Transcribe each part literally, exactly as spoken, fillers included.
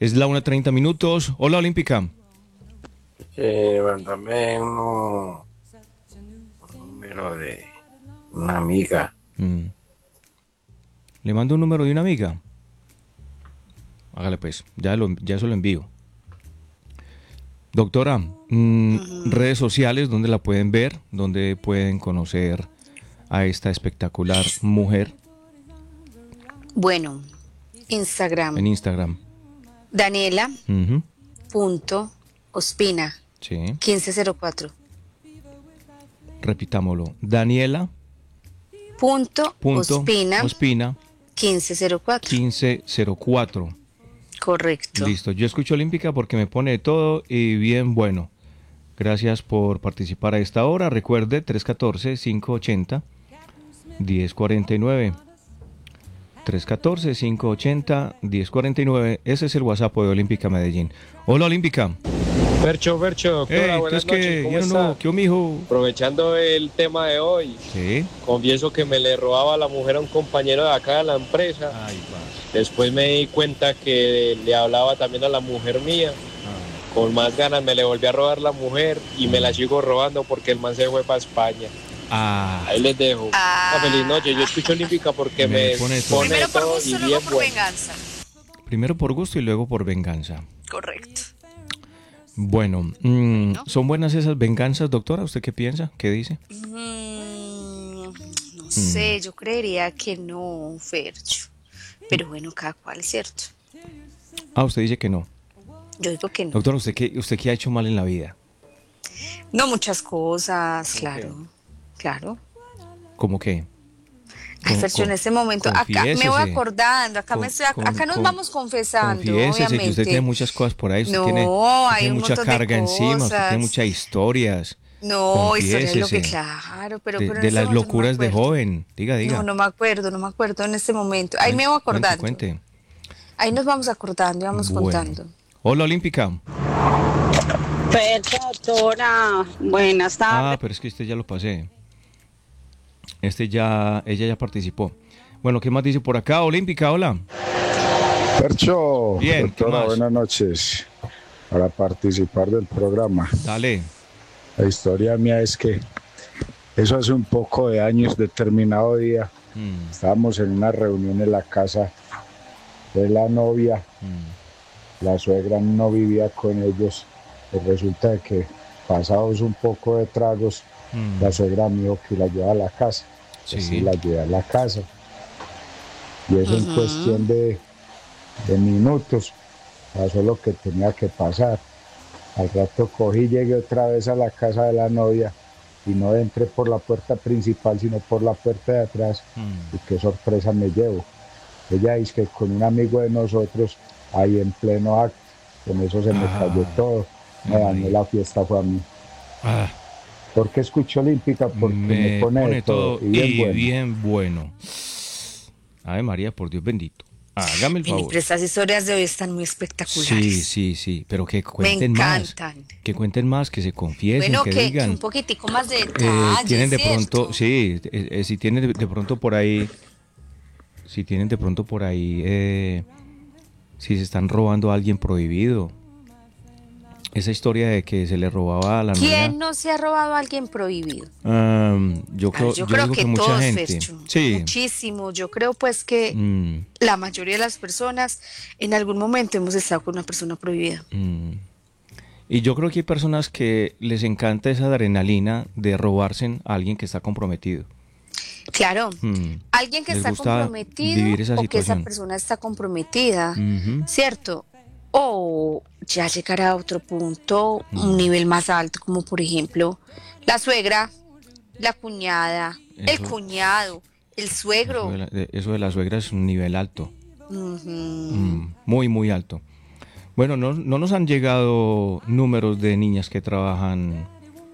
Es la una treinta minutos. Hola, Olímpica. Eh, mándame uno, un número de una amiga. Mm. Le mando un número de una amiga. Hágale pues, ya, lo, ya eso lo envío. Doctora, mm, Ujú. redes sociales, ¿dónde la pueden ver? ¿Dónde pueden conocer a esta espectacular mujer? Bueno, En Instagram, Instagram. Daniela Ujú. punto Ospina Sí, quince cero cuatro. repitámoslo. Daniela Punto punto Ospina Ospina quince cero cuatro. quince cero cuatro. Correcto. Listo, yo escucho Olímpica porque me pone de todo y bien bueno. Gracias por participar a esta hora. Recuerde, tres uno cuatro, cinco ocho cero, uno cero cuatro nueve. tres uno cuatro, cinco ocho cero, uno cero cuatro nueve. Ese es el WhatsApp de Olímpica Medellín. Hola, Olímpica. Bercho, Bercho, doctora, Hey, buenas entonces, ¿qué? noches, ¿cómo ¿Ya está? no? ¿Qué, mijo? Aprovechando el tema de hoy, Sí. confieso que me le robaba la mujer a un compañero de acá de la empresa. Ay, vas. Después me di cuenta que le hablaba también a la mujer mía. Ah. Con más ganas me le volví a robar la mujer y me la sigo robando porque el man se fue para España. Ah. Ahí les dejo. Ah. Una feliz noche. Yo escucho Olímpica porque Me me, pone todo. pone Primero por todo gusto, y luego bien por bueno. venganza. Primero por gusto y luego por venganza. Correcto. Bueno, mm, ¿son buenas esas venganzas, doctora? ¿Usted qué piensa? ¿Qué dice? Mm, no sé, yo creería que no, Fercho. Pero bueno, cada cual, ¿cierto? Ah, usted dice que no. Yo digo que no. Doctora, ¿usted qué, usted qué ha hecho mal en la vida? No muchas cosas, claro. Claro. ¿Cómo qué? Ay, Con- Fercho, en con- este momento, acá me voy confiésese. acordando, acá, Con- me estoy, con- acá nos con- vamos confesando, Confiésese obviamente. que usted tiene muchas cosas por ahí. Usted No, tiene, usted hay tiene un mucha montón de carga encima. Usted tiene cosas. muchas historias. No, historia es lo que, Confiésese. claro, pero, De, pero en de este las momento no me locuras de acuerdo. joven. Diga, diga. No, no me acuerdo, no me acuerdo en este momento. Ahí me voy Cuente, acordando. cuente. Ahí nos vamos acordando y vamos Bueno. contando. Hola, Olímpica. Fercho, doctora, buenas Ah, tardes. pero es que este ya lo pasé. Este ya, ella ya participó. Bueno, ¿qué más dice por acá? Olímpica, hola. Percho, Bien, ¿qué doctora, más? buenas noches. Para participar del programa. Dale. La historia mía es que eso hace un poco de años, determinado día, Mm, estábamos en una reunión en la casa de la novia. mm, La suegra no vivía con ellos. Y resulta de que, pasados un poco de tragos, mm. la suegra me dijo que la lleva a la casa. Pues Sí. sí, la llevé a la casa. Y eso en Ujú. cuestión de, de minutos pasó lo que tenía que pasar. Al rato cogí, llegué otra vez a la casa de la novia y no entré por la puerta principal, sino por la puerta de atrás. Mm. Y qué sorpresa me llevo. Ella dice que con un amigo de nosotros, ahí en pleno acto, con eso se me Ah, cayó todo. Me ay, dañó María. la fiesta, fue a mí. Ah, ¿Por qué escucho Olímpica? Porque me, me pone, pone de todo, todo y bien y bueno. bien bueno. Ave María, por Dios bendito. Hágame el Vení, favor. pero estas historias de hoy están muy espectaculares. Sí, sí, sí, pero que Me cuenten más. encantan. Que cuenten más, que se confiesen, Bueno, que que, que digan. un poquitico más de Eh, detalle, tienen de ¿cierto? pronto, sí, eh, eh, si tienen de, de pronto por ahí, si tienen de pronto por ahí, eh, si se están robando a alguien prohibido. Esa historia de que se le robaba a la novia. ¿Quién no se ha robado a alguien prohibido? um, yo Ah, creo, yo yo creo digo que, que mucha todos, gente. Fercho. Sí. Muchísimo. Yo creo pues que Mm, la mayoría de las personas en algún momento hemos estado con una persona prohibida. mm. Y yo creo que hay personas que les encanta esa adrenalina de robarse a alguien que está comprometido. Claro, Mm. alguien que Les está gusta comprometido vivir esa o que esa situación. persona está comprometida, Ujú. ¿cierto? O ya llegar a otro punto, un nivel más alto, como por ejemplo la suegra, la cuñada, el Eso- cuñado, el Eso suegro. de, la, de- eso de la suegra es un nivel alto. Ujú. Mm, muy, muy alto. Bueno, no, no nos han llegado números de niñas que trabajan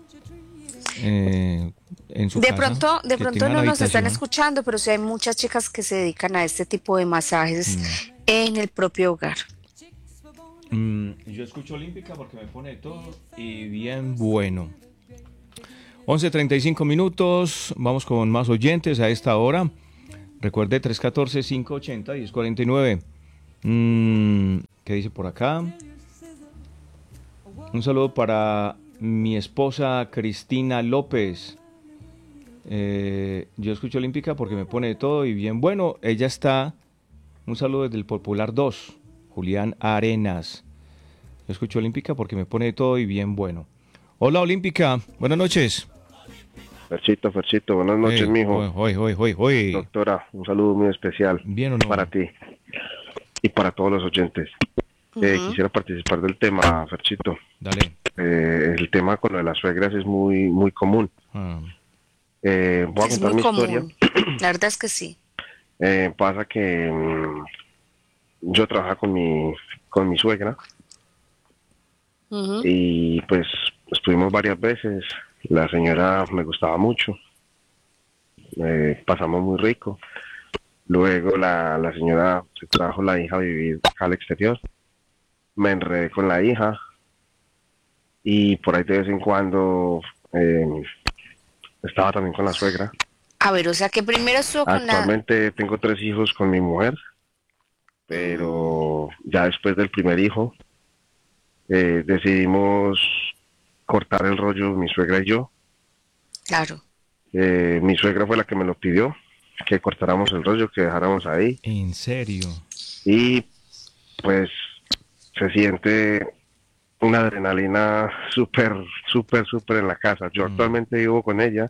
eh, en su De casa. pronto, de que pronto tengan no nos están habitación. escuchando, pero sí hay muchas chicas que se dedican a este tipo de masajes en el propio hogar. Mm, yo escucho Olímpica porque me pone de todo y bien bueno. once treinta y cinco minutos, vamos con más oyentes a esta hora. Recuerde tres uno cuatro, cinco ocho cero, uno cero cuatro nueve. Mm, ¿Qué dice por acá? Un saludo para mi esposa Cristina López. Eh, yo escucho Olímpica porque me pone de todo y bien bueno. Ella está, un saludo desde el Popular dos, Julián Arenas. Yo escucho Olímpica porque me pone de todo y bien bueno. Hola Olímpica, buenas noches. Ferchito, Ferchito, buenas noches, Hey, mijo. Hoy, hoy, hoy, hoy. Doctora, un saludo muy especial. ¿Bien o no? Para ti y para todos los oyentes. Uh-huh. eh, quisiera participar del tema, Ferchito. Dale. Eh, el tema con lo de las suegras es muy muy común. Ah. Eh, voy a es contar mi común. historia. La verdad es que sí. Eh, pasa que mmm, yo trabajaba con mi con mi suegra. Uh-huh. Y pues estuvimos varias veces. La señora me gustaba mucho. Eh, pasamos muy rico. Luego la, la señora se trajo la hija a vivir acá al exterior. Me enredé con la hija. Y por ahí de vez en cuando eh, estaba también con la suegra. A ver, o sea que primero estuvo con la... Actualmente tengo tres hijos con mi mujer. Pero ya después del primer hijo eh, decidimos cortar el rollo mi suegra y yo. Claro. Eh, mi suegra fue la que me lo pidió, que cortáramos el rollo, que dejáramos ahí. ¿En serio? Y pues se siente una adrenalina súper, súper, súper en la casa. Yo mm. actualmente vivo con ella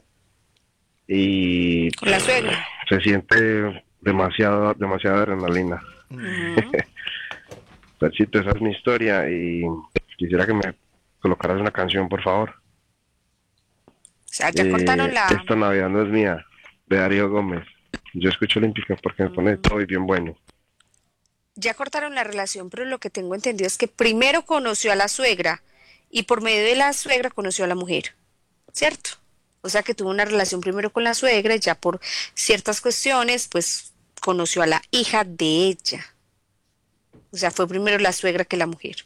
y con la suegra. Se siente demasiado, demasiada adrenalina. Uh-huh. Perchito, esa es mi historia y quisiera que me colocaras una canción, por favor. O sea, ya eh, cortaron la... Esta Navidad no es mía, de Darío Gómez. Yo escucho Olímpica porque me pone todo y bien bueno. Ya cortaron la relación, pero lo que tengo entendido es que primero conoció a la suegra y por medio de la suegra conoció a la mujer, ¿cierto? O sea que tuvo una relación primero con la suegra y ya por ciertas cuestiones, pues conoció a la hija de ella. O sea, fue primero la suegra que la mujer.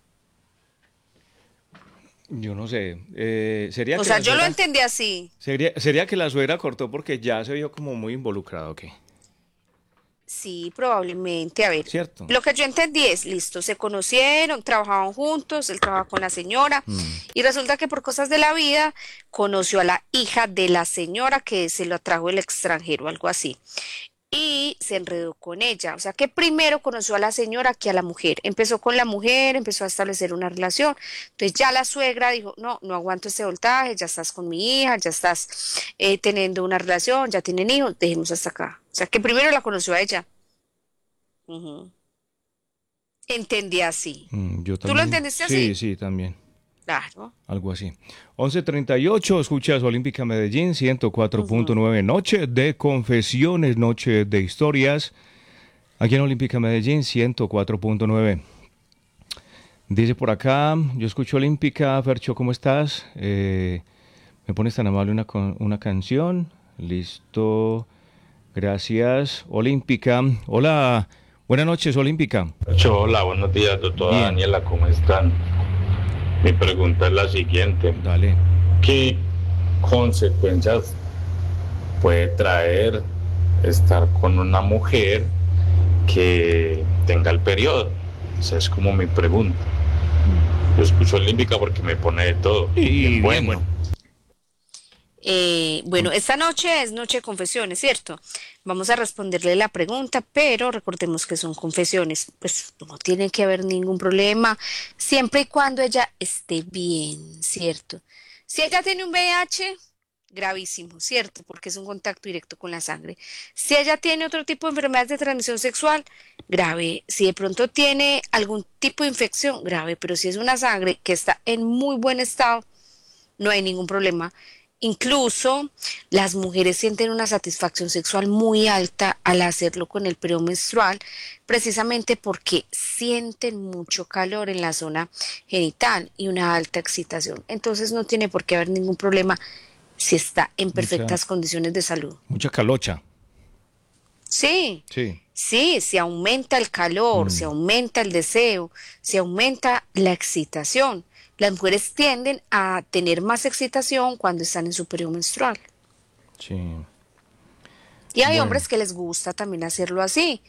Yo no sé. Eh, ¿sería o que sea, la yo suegra, lo entendí así. Sería, ¿Sería que la suegra cortó porque ya se vio como muy involucrado o qué? Sí, probablemente. A ver, ¿cierto? Lo que yo entendí es, listo, se conocieron, trabajaban juntos, él trabajaba con la señora mm. y resulta que por cosas de la vida conoció a la hija de la señora que se lo atrajo del extranjero, algo así. Y se enredó con ella, o sea que primero conoció a la señora que a la mujer, empezó con la mujer, empezó a establecer una relación, entonces ya la suegra dijo, no, no aguanto este voltaje, ya estás con mi hija, ya estás eh, teniendo una relación, ya tienen hijos, dejemos hasta acá, o sea que primero la conoció a ella. Uh-huh. Entendí así. Mm, yo también. ¿Tú lo entendiste sí, así? Sí, sí, también. Claro. Algo así. once treinta y ocho, escuchas Olímpica Medellín, ciento cuatro punto nueve, uh-huh. Noche de confesiones, noche de historias. Aquí en Olímpica Medellín, ciento cuatro punto nueve. Dice por acá, yo escucho Olímpica, Fercho, ¿cómo estás? Eh, me pones tan amable una, una canción. Listo. Gracias. Olímpica. Hola. Buenas noches, Olímpica. Hola, buenos días, doctora Bien. Daniela, ¿cómo están? Mi pregunta es la siguiente. Dale. ¿Qué consecuencias puede traer estar con una mujer que tenga el periodo? Esa es como mi pregunta. Yo escucho Olímpica porque me pone de todo. Y bien, bueno. bueno. Eh, bueno, esta noche es noche de confesiones, ¿cierto? Vamos a responderle la pregunta, pero recordemos que son confesiones, pues no tiene que haber ningún problema, siempre y cuando ella esté bien, ¿cierto? Si ella tiene un V I H, gravísimo, ¿cierto? Porque es un contacto directo con la sangre. Si ella tiene otro tipo de enfermedades de transmisión sexual, grave. Si de pronto tiene algún tipo de infección, grave, pero si es una sangre que está en muy buen estado, no hay ningún problema. Incluso las mujeres sienten una satisfacción sexual muy alta al hacerlo con el periodo menstrual, precisamente porque sienten mucho calor en la zona genital y una alta excitación. Entonces no tiene por qué haber ningún problema si está en perfectas mucha, condiciones de salud. Mucha calocha. Sí, sí, sí, se aumenta el calor, mm. se aumenta el deseo, se aumenta la excitación. Las mujeres tienden a tener más excitación cuando están en su periodo menstrual. Sí. Y hay bueno. hombres que les gusta también hacerlo así.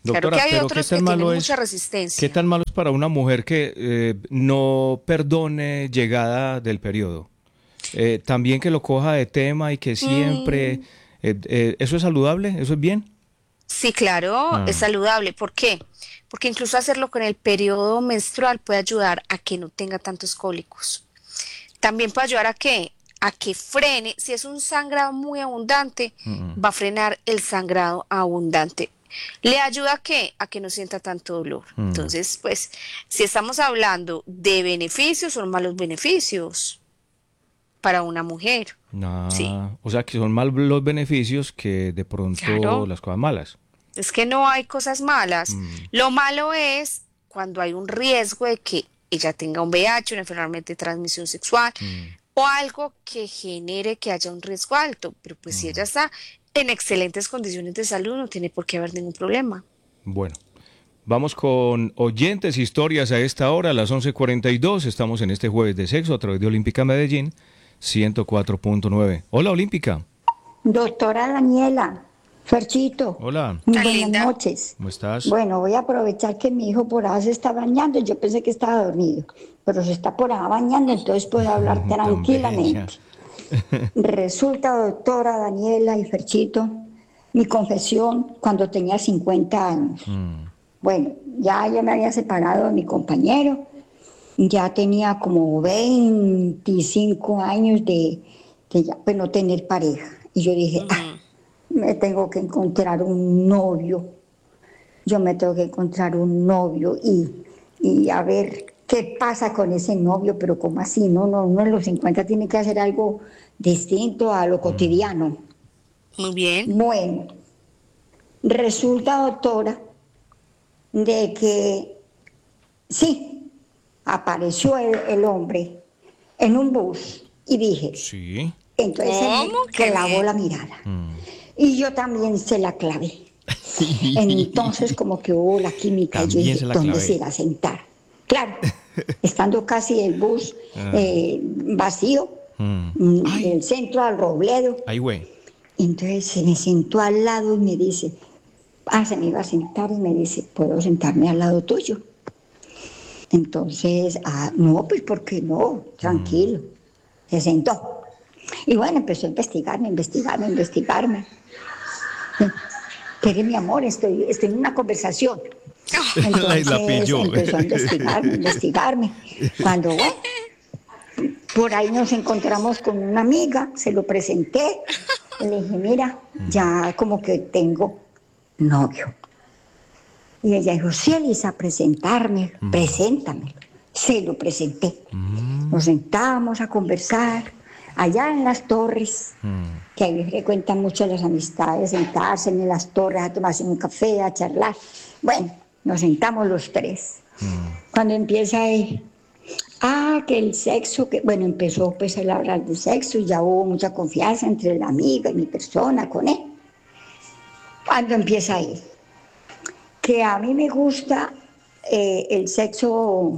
Claro Doctora, que hay pero otros ¿qué que tan tienen malo es, mucha resistencia. qué tan malo es para una mujer que eh, no perdone llegada del periodo? Eh, también que lo coja de tema y que siempre... Mm, eh, eh, ¿eso es saludable? ¿Eso es bien? sí, claro, es Ah, saludable. ¿Por qué? Porque incluso hacerlo con el periodo menstrual puede ayudar a que no tenga tantos cólicos. También puede ayudar a que, a que frene, si es un sangrado muy abundante, mm, mm, va a frenar el sangrado abundante. Le ayuda a que, a que no sienta tanto dolor. mm. Entonces, pues, si estamos hablando de beneficios, son malos beneficios para una mujer. Sí, Ah, o sea que son más los beneficios que de pronto claro. las cosas malas. Es que no hay cosas malas. Mm, Lo malo es cuando hay un riesgo de que ella tenga un V I H, una enfermedad de transmisión sexual, mm, o algo que genere que haya un riesgo alto. Pero pues si ella mm. está en excelentes condiciones de salud, no tiene por qué haber ningún problema. Bueno, vamos con oyentes, historias a esta hora, a las once cuarenta y dos. Estamos en este jueves de sexo a través de Olímpica Medellín ciento cuatro punto nueve. Hola, Olímpica. Doctora Daniela, Ferchito, Hola, muy Tan buenas linda. noches. ¿cómo estás? Bueno, voy a aprovechar que mi hijo por ahí se está bañando. Yo pensé que estaba dormido, pero se está por ahí bañando, entonces puedo hablar Tan bella. tranquilamente. Resulta, doctora Daniela y Ferchito, mi confesión cuando tenía cincuenta años. Mm, Bueno, ya, ya me había separado de mi compañero, ya tenía como veinticinco años de, de ya, pues, no tener pareja. Y yo dije, ah, Ujú. me tengo que encontrar un novio, yo me tengo que encontrar un novio y, y a ver qué pasa con ese novio, pero como así, no, no, uno en los cincuenta tiene que hacer algo distinto a lo cotidiano. Muy bien. Bueno, resulta, doctora, de que sí, apareció el, el hombre en un bus y dije, sí. entonces se me ¿Cómo? Qué clavó bien. la mirada Mm. y yo también se la clavé. Entonces como que hubo la química y yo También dije, se la ¿dónde clavé. se irá a sentar? Claro, estando casi el bus Ah. eh, vacío, Mm. mm, Ay, del centro al Robledo, ay, güey. entonces se me sentó al lado y me dice, ah, se me iba a sentar y me dice, ¿puedo sentarme al lado tuyo? Entonces, ah, no, pues ¿por qué no? Tranquilo. Se sentó. Y bueno, empezó a investigarme, investigarme, investigarme. Pero mi amor, estoy, estoy en una conversación. La, Entonces la pilló. empezó a investigarme, investigarme. Cuando, bueno, por ahí nos encontramos con una amiga, se lo presenté. Y le dije, mira, ya como que tengo novio. Y ella dijo, sí, Elisa, presentarme, preséntamelo. Se lo presenté. Mm, Nos sentábamos a conversar allá en las torres, mm. que ahí frecuentan mucho las amistades, sentarse en las torres a tomarse un café, a charlar. Bueno, nos sentamos los tres. Cuando empieza él, ah, que el sexo, que bueno, empezó pues él a hablar de sexo y ya hubo mucha confianza entre la amiga y mi persona con él. Cuando empieza él, que a mí me gusta eh, el sexo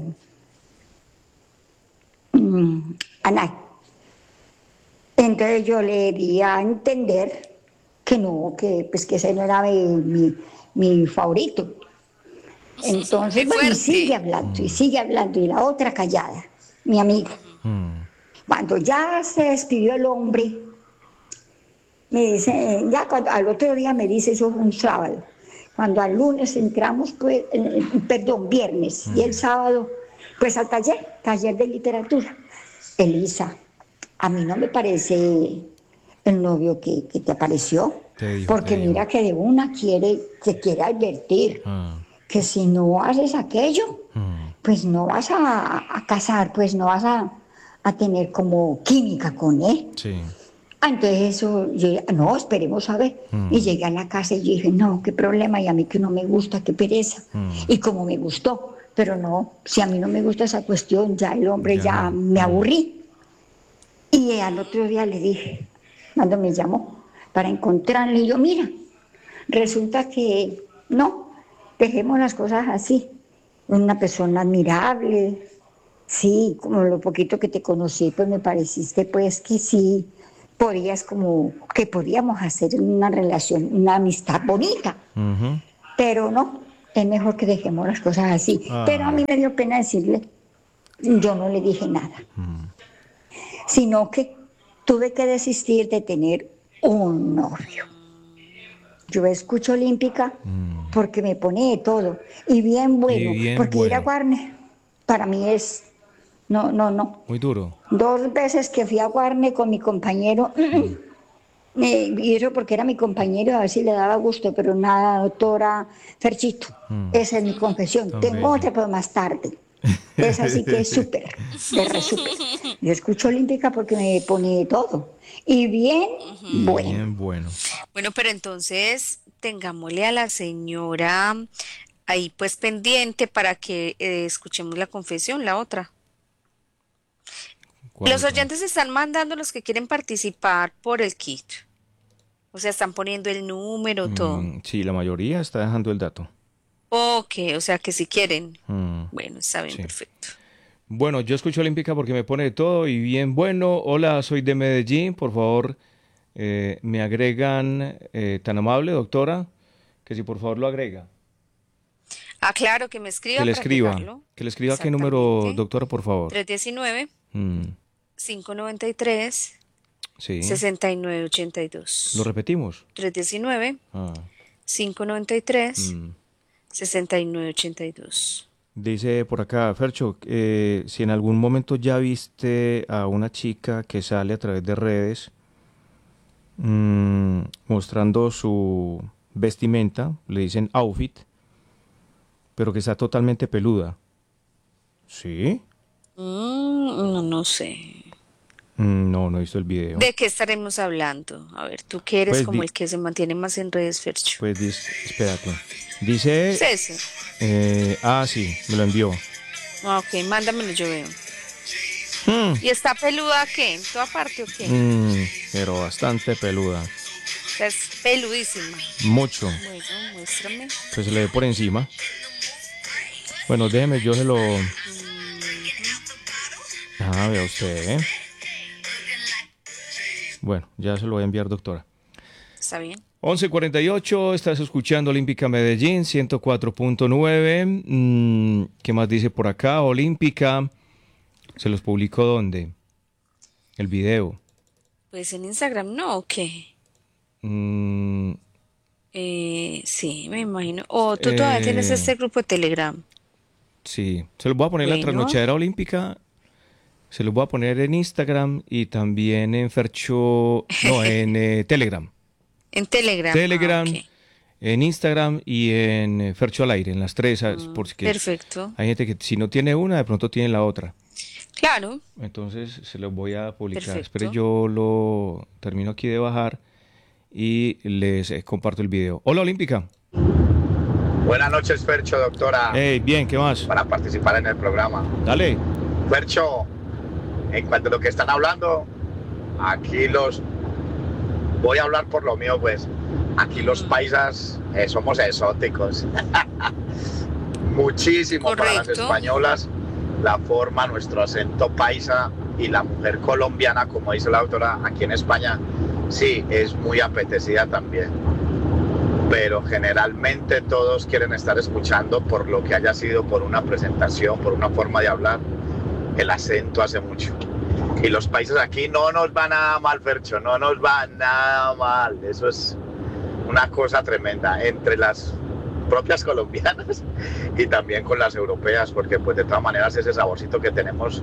mm, anal. Entonces yo le di a entender que no, que pues que ese no era mi, mi, mi favorito. Entonces, Qué bueno, y fuerte. sigue hablando, y sigue hablando, y la otra callada, mi amiga. Mm. Cuando ya se despidió el hombre, me dice, ya cuando, al otro día me dice, eso fue un sábado. Cuando al lunes entramos, pues, eh, perdón, viernes, y el sábado, pues al taller, taller de literatura. Elisa, a mí no me parece el novio que, que te apareció, Te dijo, porque te dijo. mira que de una quiere, te quiere advertir Ah, que si no haces aquello, mm. pues no vas a, a casar, pues no vas a, a tener como química con él. Sí. Ah, entonces eso, yo, no, esperemos a ver. Mm. Y llegué a la casa y yo dije, no, qué problema, y a mí que no me gusta, qué pereza. Mm. Y como me gustó, pero no, si a mí no me gusta esa cuestión, ya el hombre Ya ya, no. me Mm. aburrí. Y al otro día le dije, cuando me llamó, para encontrarle, y yo, mira, resulta que no, dejemos las cosas así. Una persona admirable, sí, como lo poquito que te conocí, pues me pareciste pues que sí, podías como, que podíamos hacer una relación, una amistad bonita. Ujú. pero no, es mejor que dejemos las cosas así. Ah. Pero a mí me dio pena decirle, yo no le dije nada, Mm. sino que tuve que desistir de tener un novio. Yo escucho Olímpica Mm. porque me pone de todo, y bien bueno, Y bien porque ir a bueno. Warner para mí es, no, no, no. Muy duro. Dos veces que fui a Warner con mi compañero, eh, y eso porque era mi compañero, a ver si le daba gusto, pero nada, doctora Ferchito, Mm. esa es mi confesión. Tan Tengo bello. otra, pero más tarde. Esa sí que es súper, de re súper. Yo escucho Olímpica porque me pone de todo. Y bien, bueno. Bien bueno. Bueno, pero entonces tengámosle a la señora ahí pues pendiente para que eh, escuchemos la confesión, la otra. ¿Cuál Los otra? oyentes están mandando los que quieren participar por el kit. O sea, están poniendo el número, todo. Mm, sí, la mayoría está dejando el dato. Ok, o sea que si quieren. Mm. Bueno, está bien, Sí. perfecto. Bueno, yo escucho Olímpica porque me pone de todo y bien bueno. Hola, soy de Medellín. Por favor, eh, me agregan, eh, tan amable, doctora, que si por favor lo agrega. Ah, claro, que me escriba Que le para escriba. agregarlo. Que le escriba qué número, Exactamente. doctora, por favor. tres uno nueve, Mm, cinco nueve tres, sí. seis nueve ocho dos. ¿Lo repetimos? tres uno nueve, Ah, cinco nueve tres, mm. seis nueve ocho dos. Dice por acá, Fercho, eh, si en algún momento ya viste a una chica que sale a través de redes mm, mostrando su vestimenta, le dicen outfit, pero que está totalmente peluda. ¿Sí? Mm, no, no sé. Mm, no, no he visto el video. ¿De qué estaremos hablando? A ver, tú que eres Pues como di- el que se mantiene más en redes, Fercho. Pues dice, espérate. Dice, ¿Es ese? eh, ah, sí, me lo envió. Ah, ok, mándamelo, yo veo. Mm, ¿Y está peluda qué? ¿En toda parte o qué? mm, pero bastante peluda. O sea, es peludísima. Mucho. Bueno, muéstrame. Pues se le ve por encima. Bueno, déjeme, yo se lo... Ah, vea usted, ¿eh? Bueno, ya se lo voy a enviar, doctora. ¿Está bien? once cuarenta y ocho, estás escuchando Olímpica Medellín, ciento cuatro punto nueve. Mm, ¿qué más dice por acá? Olímpica, ¿se los publicó dónde? El video. Pues en Instagram, ¿no? ¿O qué? Mm, Eh, sí, me imagino. O tú todavía Eh, tienes este grupo de Telegram. sí, se los voy a poner en la Bueno. trasnochadera olímpica. Se los voy a poner en Instagram y también en Fercho... No, en eh, Telegram. En Telegram. Telegram, Ah, ok. en Instagram y en eh, Fercho al aire, en las tres, ¿sabes? Porque Perfecto. hay gente que si no tiene una, de pronto tiene la otra. Claro. Entonces se los voy a publicar. Perfecto. Espere, yo lo termino aquí de bajar y les eh, comparto el video. Hola, Olímpica. Buenas noches, Fercho, doctora, Hey, bien, ¿qué más? para participar en el programa. Dale. Fercho, en cuanto a lo que están hablando, aquí los... Voy a hablar por lo mío, pues. Aquí los paisas eh, somos exóticos. Muchísimo para las Correcto. españolas, la forma, nuestro acento paisa y la mujer colombiana, como dice la autora, aquí en España, sí, es muy apetecida también. Pero generalmente todos quieren estar escuchando por lo que haya sido, por una presentación, por una forma de hablar. El acento hace mucho. Y los países aquí no nos va nada mal, Fercho, no nos va nada mal. Eso es una cosa tremenda entre las propias colombianas y también con las europeas, porque pues de todas maneras ese saborcito que tenemos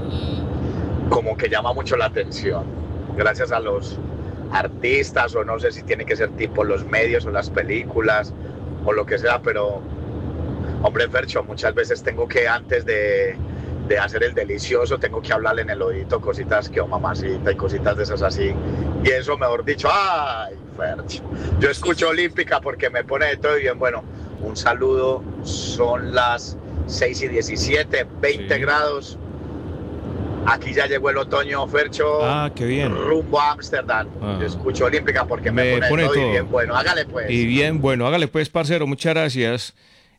como que llama mucho la atención. Gracias a los artistas, o no sé si tiene que ser tipo los medios o las películas o lo que sea, pero hombre, Fercho, muchas veces tengo que antes de, de hacer el delicioso, tengo que hablarle en el oído cositas que oh mamacita y cositas de esas así, y eso mejor dicho, ay Fercho, yo escucho Olímpica porque me pone de todo y bien. Bueno, un saludo, son las seis y diecisiete, veinte Sí. grados. Aquí ya llegó el otoño, Fercho. Ah, qué bien. Rumbo a Ámsterdam. Ah. Yo escucho Olímpica porque me, Me pone, pone todo, todo. y bien bueno. Hágale pues. Y bien, bueno, hágale pues, parcero, muchas gracias.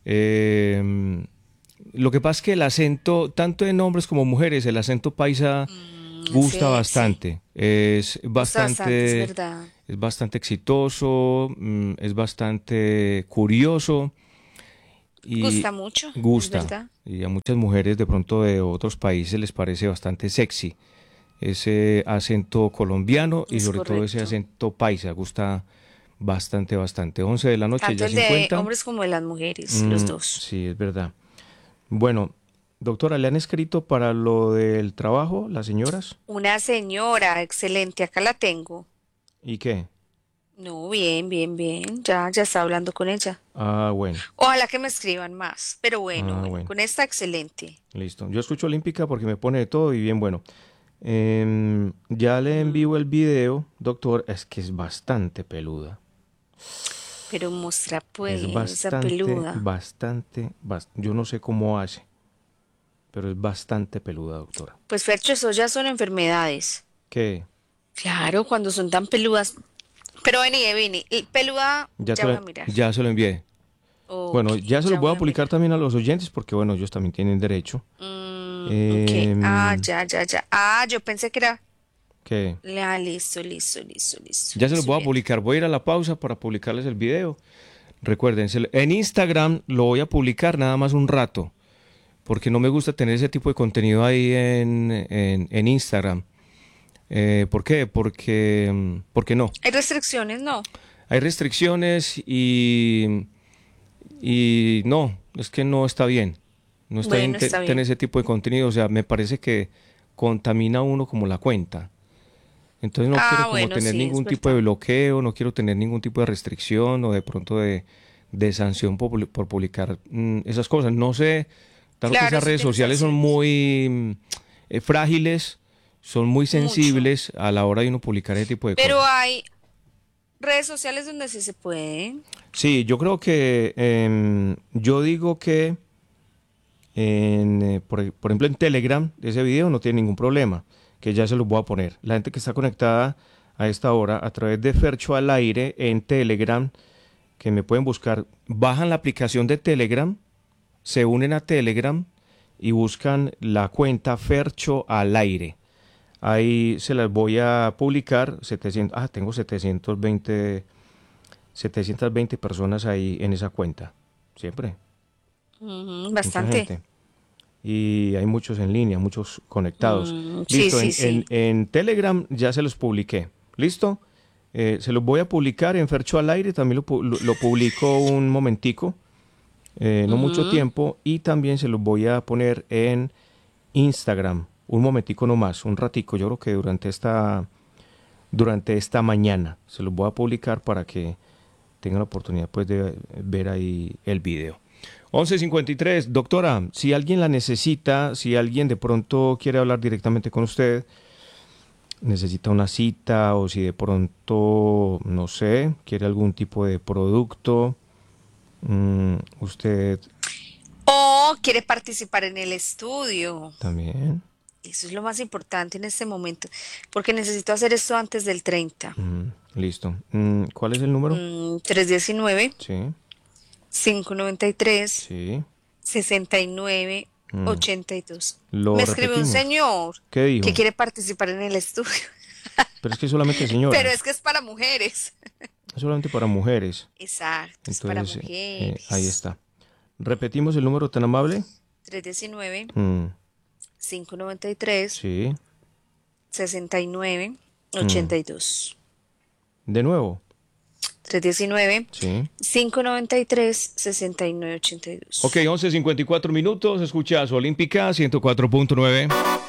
Eh, lo que pasa es que el acento, tanto en hombres como mujeres, el acento paisa gusta sí, bastante. Es Gusta bastante, bastante, es verdad. es bastante exitoso, mm, es bastante curioso. Y Gusta mucho, es gusta. verdad. Y a muchas mujeres de pronto de otros países les parece bastante sexy ese acento colombiano y Es sobre todo ese correcto. acento paisa. Gusta bastante, bastante. once de la noche, Tanto ya el de cincuenta. hombres como de las mujeres, Mm, los dos. sí, es verdad. Bueno, doctora, ¿le han escrito para lo del trabajo las señoras? Una señora, excelente, acá la tengo. ¿Y qué? No, bien, bien, bien. Ya, ya está hablando con ella. Ah, bueno, Ojalá que me escriban más, pero bueno, ah, bueno, bueno, con esta excelente. listo. Yo escucho Olímpica porque me pone de todo y bien bueno. Em, ya le envío el video, doctor, es que es bastante peluda. Pero muestra Es pues esa bastante, peluda. bastante, bas- yo no sé cómo hace, pero es bastante peluda, doctora. Pues Fercho, eso ya son enfermedades. ¿Qué? Claro, cuando son tan peludas. Pero vení, vení, y peluda, Ya, ya te voy lo- a mirar. ya se lo envié. Bueno, Ok, ya se ya lo voy voy a a publicar mirar. también a los oyentes porque, bueno, ellos también tienen derecho. Mm, ok, ah, Em, ya, ya, ya. Ah, yo pensé que era. ¿Qué? Ah, listo, listo, listo, listo. Ya se los Estoy voy a viendo. publicar. Voy a ir a la pausa para publicarles el video. Recuerden, se lo- en Instagram lo voy a publicar nada más un rato, porque no me gusta tener ese tipo de contenido ahí en, en, en Instagram. Eh, ¿por qué? Porque, mm, porque no. Hay restricciones, ¿no? Hay restricciones y, y no, es que no está bien. No está bien Bueno, te- está tener bien. ese tipo de contenido. O sea, me parece que contamina a uno como la cuenta. Entonces no Ah, quiero como bueno, tener sí, es ningún tipo de verdad. bloqueo, no quiero tener ningún tipo de restricción o de pronto de, de sanción por, publi- por publicar mm, esas cosas. No sé, claro que Claro, esas sí redes tienes sociales son razón. muy mm, eh, frágiles, son muy Mucho. sensibles a la hora de uno publicar ese tipo de Pero cosas. hay redes sociales donde sí se puede. Sí, yo creo que em, yo digo que en, eh, por, por ejemplo en Telegram ese video no tiene ningún problema, que ya se los voy a poner. La gente que está conectada a esta hora a través de Fercho al Aire en Telegram, que me pueden buscar, bajan la aplicación de Telegram, se unen a Telegram y buscan la cuenta Fercho al Aire. Ahí se las voy a publicar. setecientos, ah, tengo setecientos veinte, setecientas veinte personas ahí en esa cuenta. Siempre. Ujú, Mucha bastante. gente. Y hay muchos en línea, muchos conectados. Mm, sí, Listo, sí, en, sí. en- en Telegram ya se los publiqué. ¿Listo? Eh, se los voy a publicar en Fercho al Aire, también lo, pu- lo- lo publico un momentico, eh, no mucho Ujú. tiempo, y también se los voy a poner en Instagram, un momentico nomás, un ratico, yo creo que durante esta, durante esta mañana se los voy a publicar para que tengan la oportunidad pues de ver ahí el video. once cincuenta y tres, doctora, si alguien la necesita, si alguien de pronto quiere hablar directamente con usted, necesita una cita o si de pronto, no sé, quiere algún tipo de producto, mm, usted O quiere participar en el estudio. también. Eso es lo más importante en este momento, porque necesito hacer esto antes del treinta. Mm, listo. Mm, ¿cuál es el número? Mm, tres uno nueve, Sí, cinco nueve tres, sí. seis nueve Mm. ocho dos. Lo Me escribió un repetimos. señor ¿Qué dijo? que quiere participar en el estudio, Pero es que solamente señora, pero es que es para mujeres. es solamente para mujeres. Exacto, es para Entonces, eh, eh, mujeres. ahí está. Repetimos el número tan amable. tres uno nueve, Mm, cinco nueve tres, sí. seis nueve ocho dos. De nuevo. tres uno nueve, Sí. cinco nueve tres, seis nueve ocho dos. Ok, once cincuenta y cuatro minutos. Escuchas Olímpica ciento cuatro punto nueve.